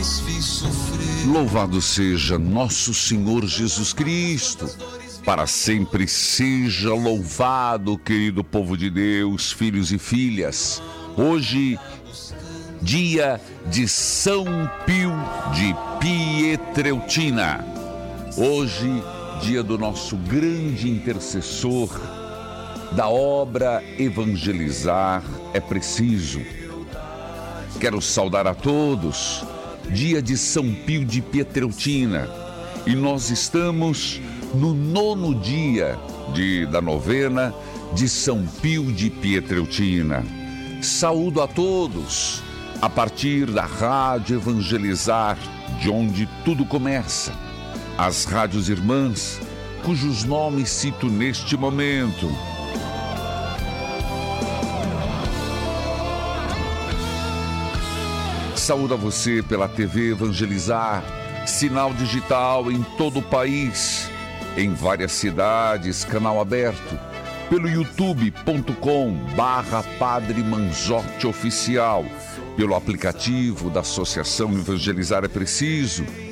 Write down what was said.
Louvado seja nosso Senhor Jesus Cristo. Para sempre seja louvado, querido povo de Deus, filhos e filhas. Hoje, dia de São Pio de Pietreutina. Hoje, dia do nosso grande intercessor da obra Evangelizar é Preciso. Quero saudar a todos, dia de São Pio de Pietreutina, e nós estamos no 9º dia da novena de São Pio de Pietreutina. Saúdo a todos a partir da Rádio Evangelizar, de onde tudo começa, as rádios irmãs, cujos nomes cito neste momento. Saúdo a você pela TV Evangelizar, sinal digital em todo o país, em várias cidades, canal aberto, pelo youtube.com/Padre Manzotti Oficial, pelo aplicativo da Associação Evangelizar é Preciso,